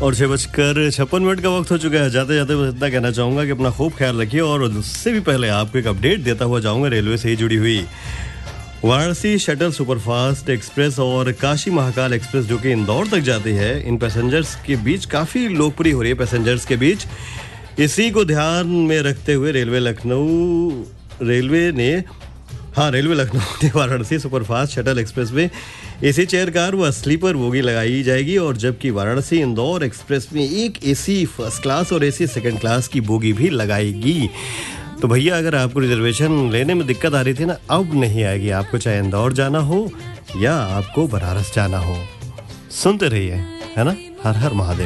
और 6:56 का वक्त हो चुका है। जाते जाते बस इतना कहना चाहूँगा कि अपना खूब ख्याल रखिए और उससे भी पहले आपको एक अपडेट देता हुआ जाऊँगा रेलवे से ही जुड़ी हुई। वाराणसी शटल सुपरफास्ट एक्सप्रेस और काशी महाकाल एक्सप्रेस जो कि इंदौर तक जाती है, इन पैसेंजर्स के बीच काफ़ी लोकप्रिय हो रही है पैसेंजर्स के बीच। इसी को ध्यान में रखते हुए रेलवे लखनऊ ने वाराणसी सुपरफास्ट शटल एक्सप्रेस में एसी चेयर कार व स्लीपर बोगी लगाई जाएगी और जबकि वाराणसी इंदौर एक्सप्रेस में एक एसी फर्स्ट क्लास और एसी सेकंड क्लास की बोगी भी लगाएगी। तो भैया अगर आपको रिजर्वेशन लेने में दिक्कत आ रही थी ना, अब नहीं आएगी आपको, चाहे इंदौर जाना हो या आपको बनारस जाना हो। सुनते रहिए, है ना। हर हर महादेव।